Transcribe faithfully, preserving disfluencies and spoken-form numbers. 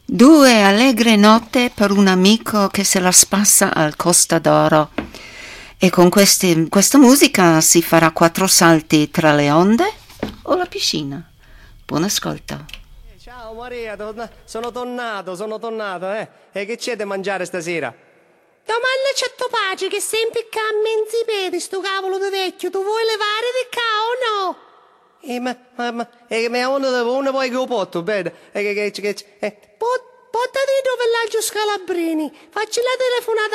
Due allegre note per un amico che se la spassa al Costa d'Oro. E con questi, questa musica si farà quattro salti tra le onde o la piscina. Buon ascolto. Ciao Maria, sono tornato, sono tornato, eh. E che c'è da mangiare stasera? Domanda c'è tuo pace che sei impiccato a mezzi piedi, sto cavolo di vecchio, tu vuoi levare di ca o no? Eh, ma, ma, ma, eh, ma uno, uno poi che lo porto, bene? Eh, che, che, che, eh. Pot, portati dove l'altro Scalabrini, facci la telefonata